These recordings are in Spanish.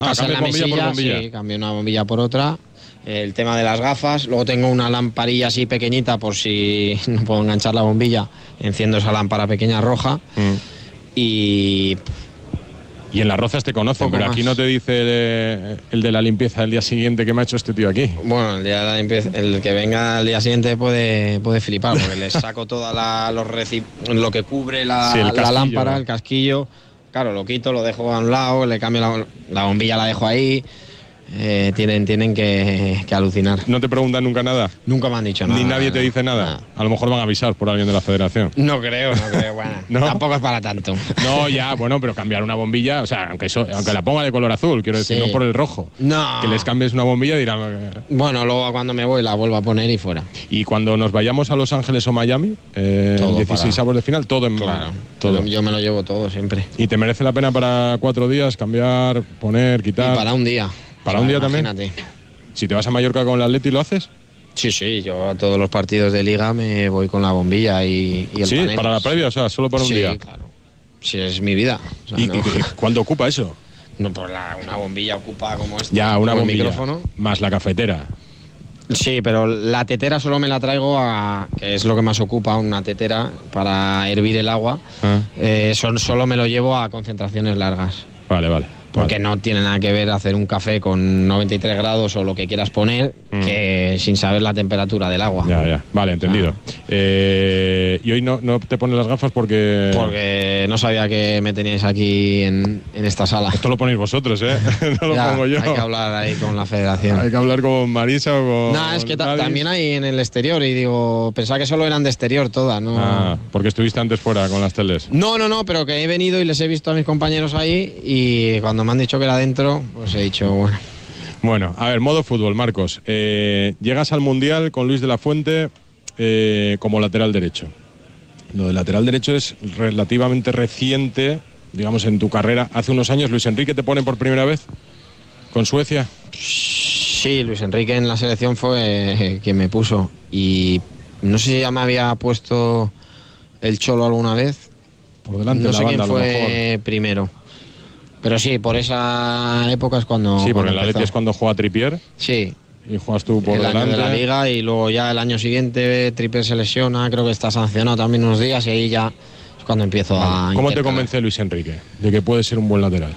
casa en la bombilla por mesilla, bombilla. sí, cambio una bombilla por otra. El tema de las gafas, luego tengo una lamparilla así pequeñita por si no puedo enganchar la bombilla, enciendo esa lámpara pequeña roja y en Las Rozas te conocen, poco pero aquí más. no te dice el de la limpieza del día siguiente que me ha hecho este tío aquí. Bueno, el día de la limpieza, el que venga al día siguiente puede flipar, porque le saco toda lo que cubre Sí, el la casquillo. lámpara, el casquillo. Claro, lo quito, lo dejo a un lado, le cambio la bombilla, la dejo ahí. Tienen que alucinar. ¿No te preguntan nunca nada? Nunca me han dicho nada. Ni nadie te dice nada. A lo mejor van a avisar por alguien de la federación. No creo, bueno. ¿No? Tampoco es para tanto. No, ya, bueno, pero cambiar una bombilla, o sea, aunque la ponga de color azul, quiero decir, Sí. no por el rojo. No. Que les cambies una bombilla dirán. Bueno, luego cuando me voy la vuelvo a poner y fuera. Y cuando nos vayamos a Los Ángeles o Miami, Todo 16 avos de final, todo en Claro, todo. yo me lo llevo todo siempre. ¿Y te merece la pena para 4 días cambiar, poner, quitar? Y para un día. ¿Para un día también? Imagínate. Si te vas a Mallorca con el Atleti, ¿lo haces? Sí, yo a todos los partidos de liga me voy con la bombilla y el Sí, panel. para la previa, o sea, solo para un Sí, día. claro. Sí, es mi vida. O sea, ¿Y no, cuánto ocupa eso? no, pues una bombilla ocupa como esta. Ya, una como el bombilla. micrófono. Más la cafetera. Sí, pero la tetera solo me la traigo que es lo que más ocupa, una tetera para hervir el agua. Solo me lo llevo a concentraciones largas. Vale. Porque no tiene nada que ver hacer un café con 93 grados o lo que quieras poner que sin saber la temperatura del agua. Ya. Vale, entendido. Y hoy no te pones las gafas porque no sabía que me teníais aquí en esta sala. Esto lo ponéis vosotros, ¿eh? No lo pongo yo. Hay que hablar ahí con la federación. Hay que hablar con Marisa o con... No, es que Gladys. también hay en el exterior y digo, pensaba que solo eran de exterior todas, ¿no? Ah, porque estuviste antes fuera con las teles. No, pero que he venido y les he visto a mis compañeros ahí y cuando me han dicho que era dentro, pues he dicho, bueno. Bueno, a ver, modo fútbol, Marcos. Llegas al Mundial con Luis de la Fuente como lateral derecho. Lo de lateral derecho es relativamente reciente, digamos, en tu carrera. Hace unos años Luis Enrique te pone por primera vez con Suecia. Sí, Luis Enrique en la selección fue quien me puso y no sé si ya me había puesto el Cholo alguna vez. Por delante No de sé la quién banda, a lo fue mejor. primero. Pero sí, por esa época es cuando. Sí, porque cuando en la Leti empezó. es cuando juega Trippier Sí, y juegas tú por el delante. año de la liga y luego ya el año siguiente Trippier se lesiona, creo que está sancionado también unos días y ahí ya es cuando empiezo a. ¿Cómo te intercalar. convence Luis Enrique de que puede ser un buen lateral?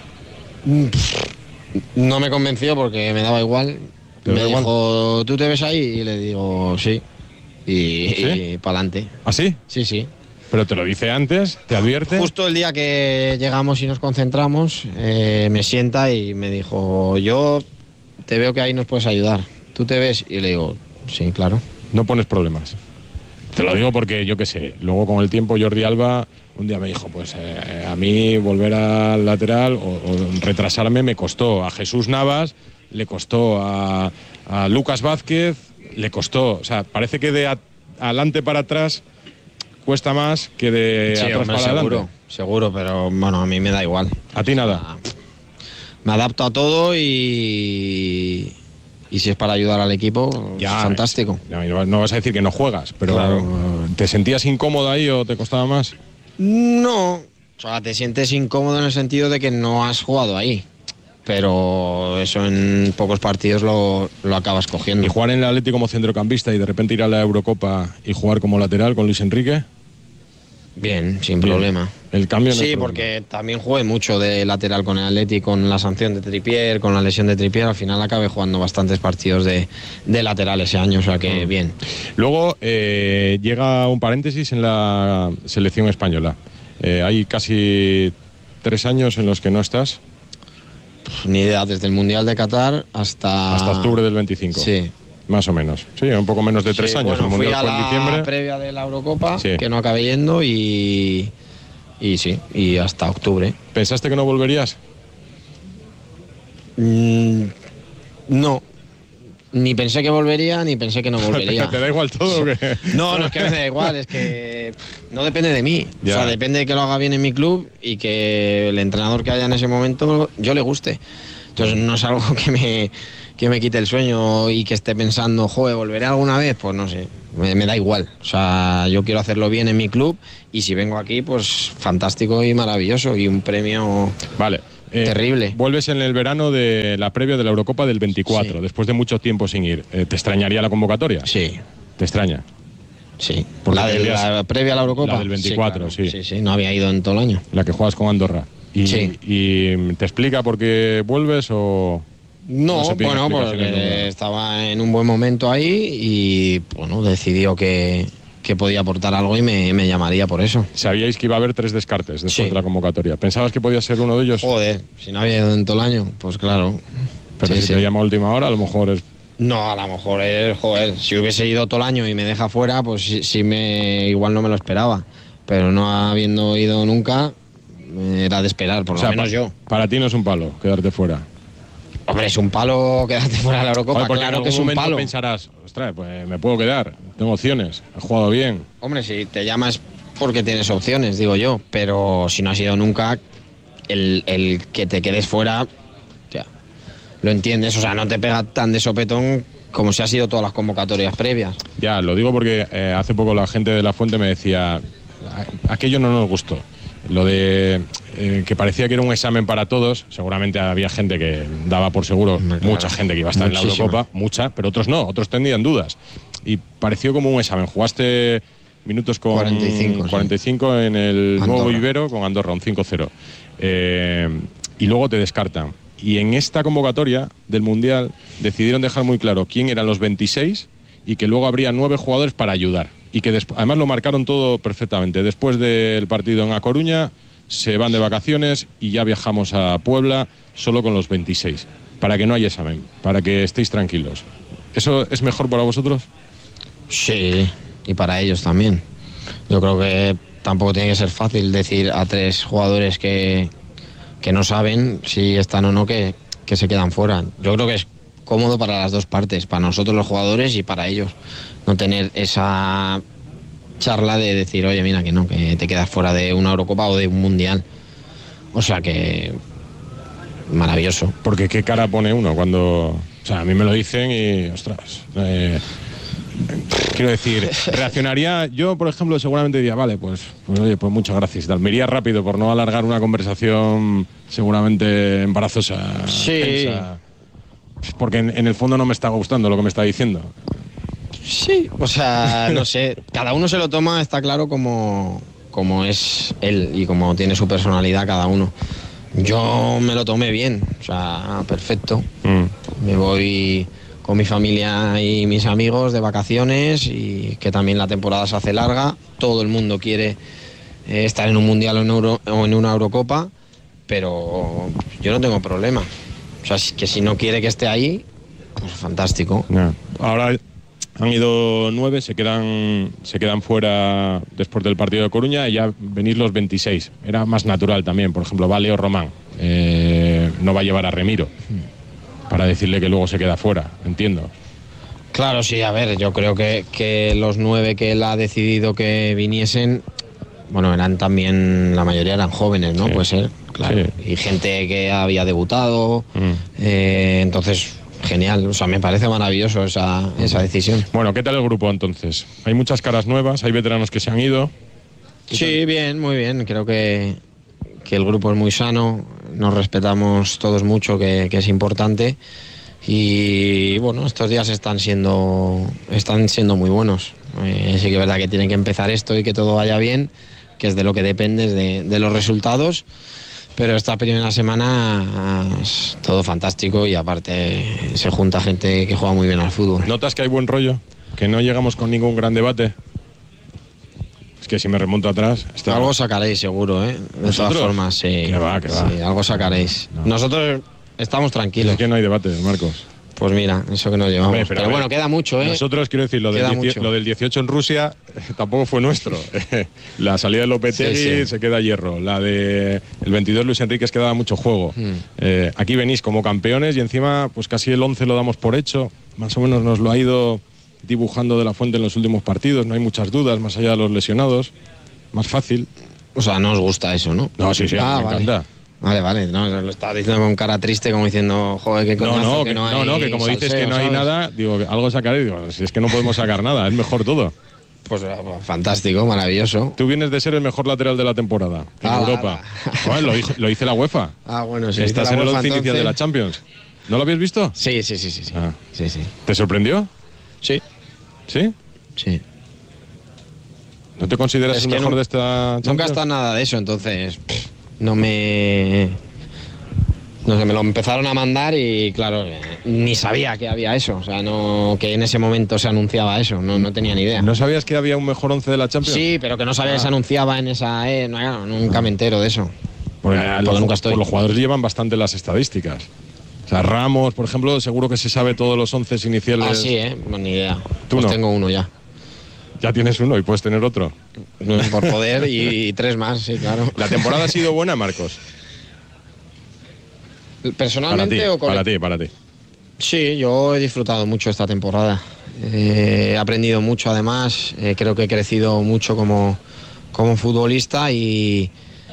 No me convenció porque me daba igual. ¿Te Me da igual? dijo, ¿tú te ves ahí? Y le digo, sí. Y para adelante. ¿Ah, sí? Sí. Pero te lo dice antes, te advierte. Justo el día que llegamos y nos concentramos, me sienta y me dijo, yo te veo que ahí nos puedes ayudar. ¿Tú te ves? Y le digo, sí, claro. No pones problemas. Te lo digo porque, yo qué sé, luego con el tiempo Jordi Alba un día me dijo, pues a mí volver al lateral o retrasarme me costó. A Jesús Navas le costó, a Lucas Vázquez le costó. O sea, parece que de adelante para atrás cuesta más que de Sí, atrás hombre, para adelante. seguro, pero bueno, a mí me da igual. A ti nada. Me adapto a todo y si es para ayudar al equipo, Ya, fantástico. No vas a decir que no juegas, pero Claro. ¿te sentías incómodo ahí o te costaba más? No, o sea, te sientes incómodo en el sentido de que no has jugado ahí. Pero eso en pocos partidos lo acabas cogiendo. Y jugar en el Atlético como centrocampista y de repente ir a la Eurocopa y jugar como lateral con Luis Enrique. Bien, sin Bien. problema. El cambio no es Sí, problema. porque también jugué mucho de lateral con el Atleti, con la sanción de Trippier, con la lesión de Trippier. Al final acabé jugando bastantes partidos de lateral ese año, o sea que bien. Luego llega un paréntesis en la selección española. Hay casi 3 años en los que no estás, Ni idea, desde el Mundial de Qatar hasta octubre del 25. Sí. Más o menos. Sí, un poco menos de 3 Sí, años. bueno, El Mundial fui a fue en la diciembre. previa de la Eurocopa, Sí. que no acabé yendo y sí, y hasta octubre. ¿Pensaste que no volverías? No, ni pensé que volvería, ni pensé que no volvería. ¿Te da igual todo o qué? No es que me da igual, es que no depende de mí. Ya. O sea, depende de que lo haga bien en mi club y que el entrenador que haya en ese momento yo le guste. Entonces no es algo que me quite el sueño y que esté pensando, joder, ¿volveré alguna vez? Pues no sé, me da igual. O sea, yo quiero hacerlo bien en mi club y si vengo aquí, pues fantástico y maravilloso y un premio... Vale. terrible. Vuelves en el verano de la previa de la Eurocopa del 24, después de mucho tiempo sin ir. ¿Te extrañaría la convocatoria? Sí. ¿Te extraña? Sí. La previa a la Eurocopa. La del 24, sí, claro. Sí, no había ido en todo el año. La que juegas con Andorra. ¿Y te explica por qué vuelves o...? No, bueno, pues estaba en un buen momento ahí y bueno, decidió que podía aportar algo y me llamaría por eso. Sabíais que iba a haber 3 descartes después de la convocatoria. ¿Pensabas que podía ser uno de ellos? Joder, si no había ido en todo el año, pues claro. Pero si te llama a última hora, a lo mejor es... No, a lo mejor es, joder, si hubiese ido todo el año y me deja fuera, pues igual no me lo esperaba. Pero no habiendo ido nunca, era de esperar, por lo menos yo. Para ti no es un palo quedarte fuera. Hombre, es un palo quedarte fuera de la Eurocopa, claro que es un palo. Pensarás, ostras, pues me puedo quedar, tengo opciones, he jugado bien. Hombre, si te llamas porque tienes opciones, digo yo, pero si no has ido nunca, el que te quedes fuera, ya, lo entiendes, o sea, no te pega tan de sopetón como si has ido todas las convocatorias previas. Ya, lo digo porque hace poco la gente de La Fuente me decía, aquello no nos gustó. Lo de que parecía que era un examen para todos, seguramente había gente que daba por seguro, mucha gente que iba a estar en la Eurocopa, pero otros no, otros tenían dudas. Y pareció como un examen. Jugaste minutos con 45 en el nuevo Ibero con Andorra, un 5-0. Y luego te descartan. Y en esta convocatoria del Mundial decidieron dejar muy claro quién eran los 26 y que luego habría 9 jugadores para ayudar. Y que además lo marcaron todo perfectamente. Después del partido en A Coruña, se van de vacaciones y ya viajamos a Puebla solo con los 26. Para que no haya examen, para que estéis tranquilos. ¿Eso es mejor para vosotros? Sí, y para ellos también. Yo creo que tampoco tiene que ser fácil decir a 3 jugadores que no saben si están o no que se quedan fuera. Yo creo que es cómodo para las dos partes, para nosotros los jugadores y para ellos. No tener esa charla de decir, oye, mira, que te quedas fuera de una Eurocopa o de un Mundial. O sea que maravilloso. Porque qué cara pone uno cuando... O sea, a mí me lo dicen y, ostras... quiero decir, reaccionaría... Yo, por ejemplo, seguramente diría, vale, pues oye, pues muchas gracias. Me iría rápido por no alargar una conversación seguramente embarazosa. Sí. Tensa, porque en el fondo no me está gustando lo que me está diciendo. Sí, o sea, no sé, cada uno se lo toma, está claro, como es él y como tiene su personalidad cada uno. Yo me lo tomé bien, o sea, perfecto. Me voy con mi familia y mis amigos de vacaciones y que también la temporada se hace larga. Todo el mundo quiere estar en un Mundial o en una Eurocopa, pero yo no tengo problema. O sea, que si no quiere que esté ahí, pues fantástico. Ahora... Han ido 9, se quedan fuera después del partido de Coruña y ya venís los 26. Era más natural también. Por ejemplo, va Leo Román. No va a llevar a Remiro para decirle que luego se queda fuera, entiendo. Claro, sí, a ver, yo creo que los 9 que él ha decidido que viniesen, bueno, eran también, la mayoría eran jóvenes, ¿no? Sí. Puede ser, claro. Sí. Y gente que había debutado. Entonces... Genial, o sea, me parece maravilloso esa decisión. Bueno, ¿qué tal el grupo entonces? Hay muchas caras nuevas, hay veteranos que se han ido. Sí, bien, muy bien. Creo que el grupo es muy sano, nos respetamos todos mucho, que es importante. Y bueno, estos días están siendo muy buenos. Sí que es verdad que tiene que empezar esto y que todo vaya bien, que es de lo que depende, de los resultados. Pero esta primera semana es todo fantástico y aparte se junta gente que juega muy bien al fútbol. ¿Notas que hay buen rollo? ¿Que no llegamos con ningún gran debate? Es que si me remonto atrás... Algo sacaréis seguro, ¿eh? De todas formas, sí. Que va. Sí, algo sacaréis. No. Nosotros estamos tranquilos. Es que no hay debate, Marcos. Pues mira, eso que nos llevamos. Hombre, pero bueno, queda mucho, ¿eh? Nosotros, quiero decir, lo del 18 en Rusia tampoco fue nuestro. La salida de Lopetegui se queda hierro. La de el 22 Luis Enrique quedaba mucho juego. Aquí venís como campeones y encima pues casi el 11 lo damos por hecho. Más o menos nos lo ha ido dibujando de La Fuente en los últimos partidos. No hay muchas dudas, más allá de los lesionados. Más fácil. O sea, no os gusta eso, ¿no? No, sí, me encanta. Vale, no, lo estaba diciendo con cara triste, como diciendo, joder, qué coñazo, que no hay que como salseo, dices que no hay ¿sabes? nada, digo, algo sacaré, digo, si es que no podemos sacar nada, es mejor todo. Pues fantástico, maravilloso. Tú vienes de ser el mejor lateral de la temporada en Europa. Bueno, lo dice la UEFA. Bueno, sí. Estás en el 11 inicial de la Champions. ¿No lo habías visto? Sí. Sí. ¿Te sorprendió? Sí. ¿Sí? Sí. ¿No te consideras el mejor de esta Champions? Nunca está nada de eso, entonces no sé, me lo empezaron a mandar y claro, ni sabía que había eso, o sea, que en ese momento se anunciaba eso, no tenía ni idea. ¿No sabías que había un mejor 11 de la Champions? Sí, pero que no sabía que se anunciaba en esa, nunca me entero de eso. Porque nunca estoy. Los jugadores llevan bastante las estadísticas. O sea, Ramos, por ejemplo, seguro que se sabe todos los 11 iniciales. Sí, pues ni idea. ¿Tú pues no? Tengo uno ya. Ya tienes uno y puedes tener otro. Por poder y 3 más, sí, claro. ¿La temporada ha sido buena, Marcos? ¿Personalmente o para ti? Sí, yo he disfrutado mucho esta temporada. He aprendido mucho, además. Creo que he crecido mucho como futbolista y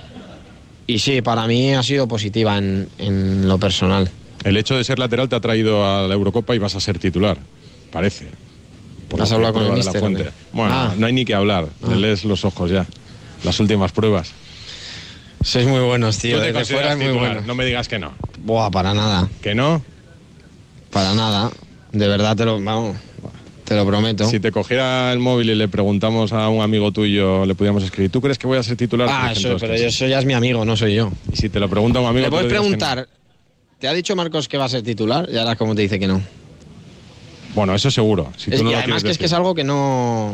sí, para mí ha sido positiva en lo personal. El hecho de ser lateral te ha traído a la Eurocopa y vas a ser titular, parece. ¿Has hablado con el míster? Bueno, no hay ni que hablar. Te lees los ojos ya. Las últimas pruebas. Sois muy buenos, tío. Tú te Desde fuera es muy bueno. No me digas que no. Buah, para nada. ¿Que no? Para nada. De verdad te lo prometo. Si te cogiera el móvil y le preguntamos a un amigo tuyo, le podíamos escribir, ¿tú crees que voy a ser titular? Pero eso ya es mi amigo, no soy yo. Y si te lo pregunta un amigo... ¿Le puedes preguntar, ¿te ha dicho Marcos que va a ser titular? Y ahora como te dice que no. Bueno, eso seguro. Si tú no y además que es algo que no...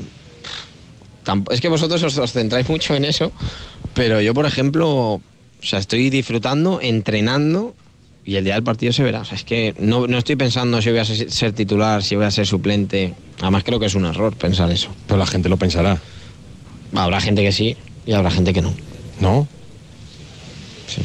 Es que vosotros os centráis mucho en eso, pero yo, por ejemplo, o sea, estoy disfrutando, entrenando, y el día del partido se verá. O sea, es que no estoy pensando si voy a ser titular, si voy a ser suplente. Además creo que es un error pensar eso. Pero la gente lo pensará. Habrá gente que sí y habrá gente que no. ¿No? Sí.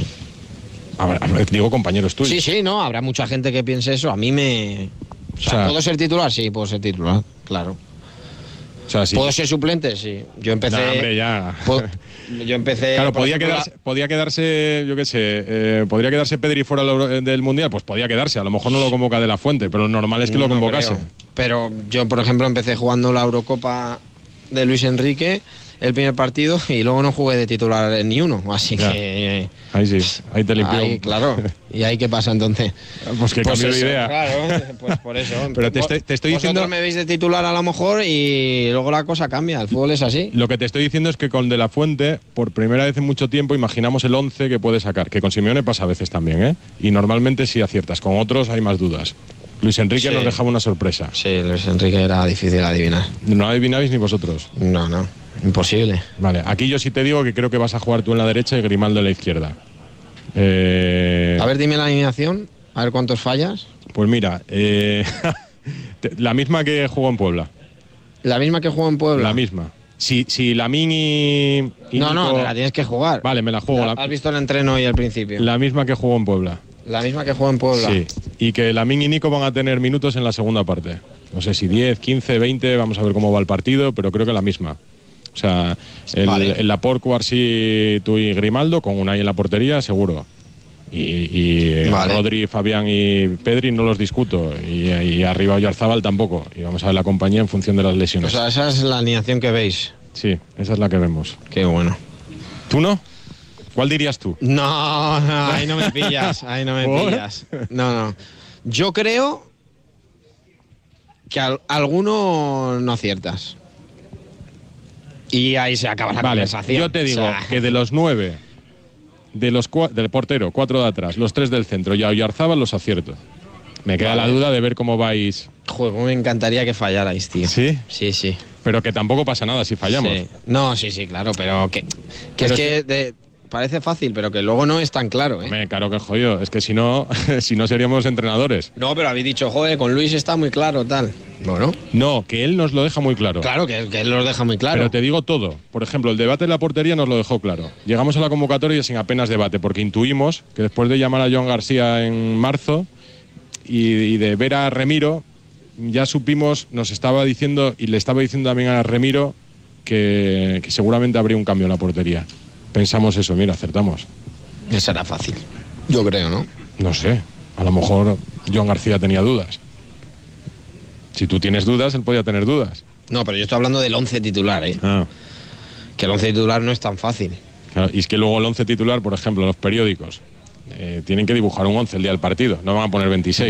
Digo compañeros tuyos. Sí, no, habrá mucha gente que piense eso. A mí O sea, ¿puedo ser titular? Sí, puedo ser titular, claro. O sea, sí. ¿Puedo ser suplente? Sí. Yo empecé... No, hombre, ya. Yo empecé... Claro, podría quedarse, yo qué sé, podría quedarse Pedri fuera del Mundial, pues podía quedarse. A lo mejor no lo convoca de la Fuente, pero lo normal es que lo convocase. Pero yo, por ejemplo, empecé jugando la Eurocopa de Luis Enrique, el primer partido, y luego no jugué de titular ni uno, así ya. Que... Ahí sí, ahí te limpió. Ahí, claro. ¿Y ahí qué pasa entonces? Pues que cambio de idea. Claro, pues por eso. Pero te estoy diciendo... Vosotros me veis de titular a lo mejor y luego la cosa cambia, el fútbol es así. Lo que te estoy diciendo es que con De la Fuente, por primera vez en mucho tiempo, imaginamos el 11 que puede sacar, que con Simeone pasa a veces también, ¿eh? Y normalmente sí aciertas, con otros hay más dudas. Luis Enrique nos dejaba una sorpresa. Sí, Luis Enrique era difícil adivinar. ¿No adivinabais ni vosotros? No, imposible. Vale, aquí yo sí te digo que creo que vas a jugar tú en la derecha y Grimaldo en la izquierda. A ver, dime la alineación, a ver cuántos fallas. Pues mira, la misma que jugó en Puebla. ¿La misma que jugó en Puebla? La misma. Si Lamín y No, te la tienes que jugar. Vale, me la juego. ¿Has visto el entreno hoy al principio? La misma que jugó en Puebla. La misma que jugó en Puebla. Sí, y que Lamín y Nico van a tener minutos en la segunda parte. No sé si 10, 15, 20, vamos a ver cómo va el partido, pero creo que la misma. O sea, el Laporte, Cuarsí, tú y Grimaldo, con Unai en la portería, seguro. Y Rodri, Fabián y Pedri no los discuto. Y arriba Oyarzábal tampoco. Y vamos a ver la compañía en función de las lesiones. O sea, esa es la alineación que veis. Sí, esa es la que vemos. Qué bueno. ¿Tú no? ¿Cuál dirías tú? No, ahí no me pillas, pillas. No. Yo creo que alguno no aciertas. Y ahí se acaba la conversación. Yo te digo que de los 9, del portero, 4 de atrás, los 3 del centro y a Oyarzábal los acierto. Me queda la duda de ver cómo vais. Joder, me encantaría que fallarais, tío. ¿Sí? Sí. Pero que tampoco pasa nada si fallamos. Sí. No, sí, claro, pero parece fácil, pero que luego no es tan claro, ¿eh? Claro que jodido, es que si no seríamos entrenadores. No, pero habéis dicho, joder, con Luis está muy claro, tal. Bueno. No, que él nos lo deja muy claro. Claro, que él lo deja muy claro. Pero te digo todo. Por ejemplo, el debate en la portería nos lo dejó claro. Llegamos a la convocatoria sin apenas debate, porque intuimos que después de llamar a Joan García en marzo y de ver a Remiro, ya supimos, nos estaba diciendo, y le estaba diciendo también a Remiro, que seguramente habría un cambio en la portería. Pensamos eso, mira, acertamos. Eso era fácil. Yo creo, ¿no? No sé. A lo mejor Joan García tenía dudas. Si tú tienes dudas, él podía tener dudas. No, pero yo estoy hablando del 11 titular, ¿eh? Ah. Que el 11 titular no es tan fácil. Claro, y es que luego el 11 titular, por ejemplo, en los periódicos, tienen que dibujar un 11 el día del partido, no van a poner 26.